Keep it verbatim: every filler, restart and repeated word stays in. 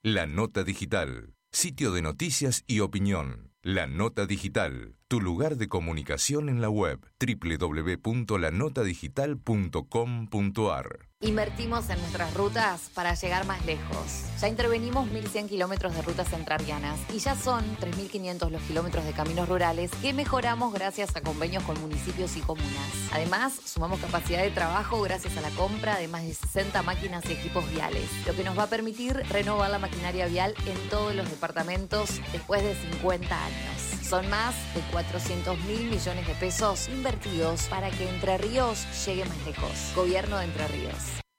La Nota Digital, sitio de noticias y opinión. La Nota Digital, tu lugar de comunicación en la web, doble u doble u doble u punto la nota digital punto com punto a r. Invertimos en nuestras rutas para llegar más lejos. Ya intervenimos mil cien kilómetros de rutas entrerrianas y ya son tres mil quinientos los kilómetros de caminos rurales que mejoramos gracias a convenios con municipios y comunas. Además, sumamos capacidad de trabajo gracias a la compra de más de sesenta máquinas y equipos viales, lo que nos va a permitir renovar la maquinaria vial en todos los departamentos después de cincuenta años. Son más de cuatrocientos mil millones de pesos invertidos para que Entre Ríos llegue más lejos. Gobierno de Entre Ríos.